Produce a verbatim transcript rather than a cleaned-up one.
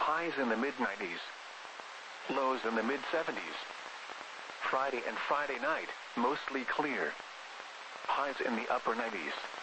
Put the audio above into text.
Highs in the mid nineties. Lows in the mid seventies. Friday and Friday night, mostly clear. Highs in the upper nineties.